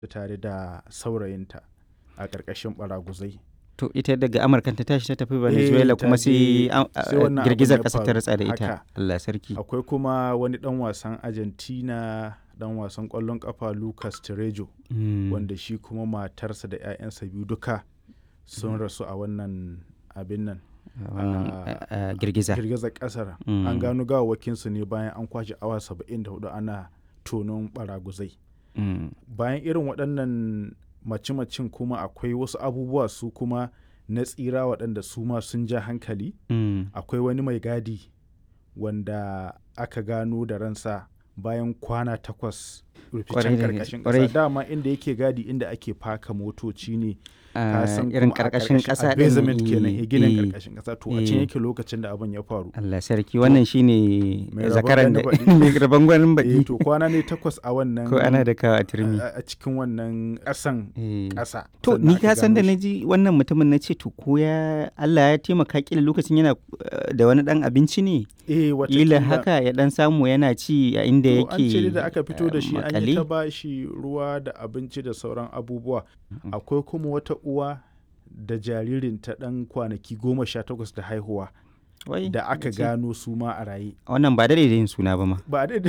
tare da saurayinta a ƙarƙashin ɓaraguzai. To ita daga Amurka ta tashi ta tafi Eh, Venezuela ta kuma je sai sai wannan abun girgizar ya ƙasa ta faru. ratsa da ita. Haka. Allah sarki. Akwai kuma wani ɗan wasan Argentina, ɗan wasan ƙwallon ƙafa Lucas Terejo, wanda shi kuma matarsa da 'ya'yansa biyu duka sun rasu a wannan abin nan. Girgizar ƙasar. An gano gawawwakinsu ne bayan an kwashe awa 74 ana tonon ɓaraguzai. Bayan irin waɗannan mace-macen kuma akwai wasu abubuwa su kuma na tsira waɗanda su ma sun ja hankali. Akwai wani mai gadi wanda aka gano da ransa bayan kwana 8 ruficen ƙarƙashin ƙasa. Dama inda yake gadi inda ake faka motoci ne. Irin ƙarƙashin ƙasa a basement kenan, ginin ƙarƙashin ƙasa, to a can yake lokacin da abin ya faru. Allah sarki, wannan shine zakaran da mai rabon gwanin baɗi. To kwana ne 8 a wannan, ko ana da kawo a turmi a cikin wannan ƙasan ƙasa. To ni ka san da naji wannan mutumin na ce to ko Allah ya taimaka kila lokacin yana da wani ɗan abinci ne. Kila haka ya ɗan samu yana ci a inda yake. An ce da aka fito da shi an yi ta bashi ruwa da abinci da sauran abubuwa. Akwai kuma wata uwa da jaririnta ɗan kwanaki 18 da haihuwa da aka gano su ma a raye. Wannan ba da yin suna ba ma. Ba da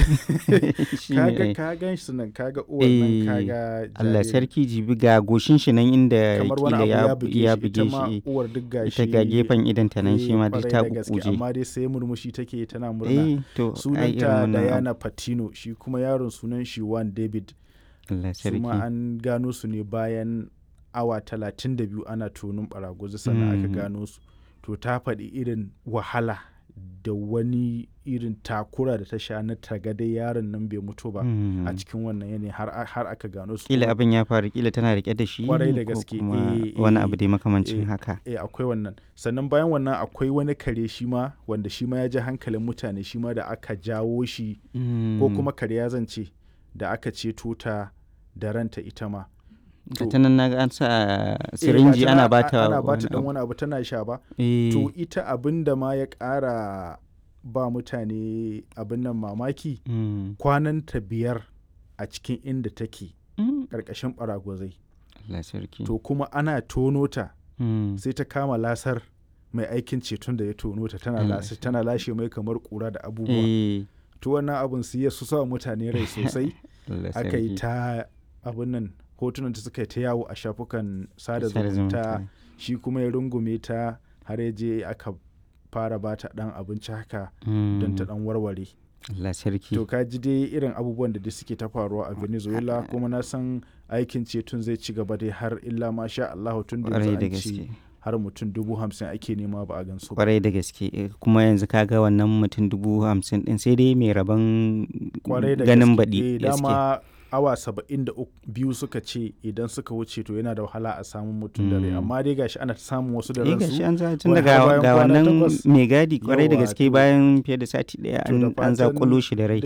ka gan shi nan, kaga uwan nan, kaga Allah sarki, jibi ga goshin shi nan inda kila ya buge shi. Uwar duk gashi. Ita ga gefen idan ta nan shi ma duk ta kukuje. Amma dai sai murmushi take tana murna. Sunanta Diana Patino, shi kuma yaron sunan shi Juan David. Allah sarki. Kuma an gano su ne bayan awa 32 ana tonin ɓaraguzi sannan aka gano su. To ta faɗi irin wahala da wani irin takura da ta sha na tagadai yaron nan bai mutu ba a cikin wannan yanayi har aka gano su. Kila abin ya faru, kila tana rike da shi kwarai da gaske, wani abu dai makamancin haka. Akwai wannan. Sannan bayan wannan akwai wani kare shi ma wanda shi ma ya ji hankalin mutane, shi ma da aka jawo shi ko kuma kare ya zance da aka ceto ta da ranta ita ma. ta nan na an sa sirinji ana bata dan wani abu tana sha ba. To ita abin da ma ya ƙara ba mutane abin nan mamaki, kwananta 5 a cikin inda take ƙarƙashin ɓaragwazai. To kuma ana tono ta sai ta kama lasar mai aikin ceton da ya tono ta, tana lashe mai kamar ƙura da abubuwa. To wannan abin su sa mutane rai sosai. Aka yi ta abin nan, hotunan ta suka yi ta yawo a shafukan sada zumunta. Shi kuma ya rungume ta har ya je aka fara bata dan abinci haka don ta dan warware. Allah sarki. To ka ji dai irin abubuwan da suke ta faruwa a Venezuela, kuma na san aikin ceton zai ci gaba dai har illa ma sha Allah, tun da an ce har mutum 50,000 ake nema ba a gansu. Kwarai da gaske, kuma yanzu kaga wannan mutum 50,000 din sai dai mai rabon ganin baɗi. Dama awa 72 suka ce idan suka wuce to yana da wahala a samun mutum da rai, amma dai gashi ana samun wasu da ransu. Gashi an tun daga wannan mai gadi kwarai da gaske bayan fiye da sati daya an zakulo shi da rai.